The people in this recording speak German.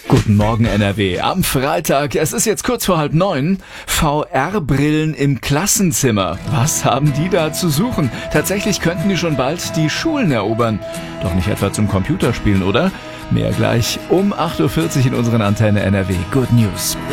Guten Morgen NRW. Am Freitag, es ist jetzt kurz vor 8:30, VR-Brillen im Klassenzimmer. Was haben die da zu suchen? Tatsächlich könnten die schon bald die Schulen erobern. Doch nicht etwa zum Computerspielen, oder? Mehr gleich um 8:40 Uhr in unseren Antenne NRW. Good News.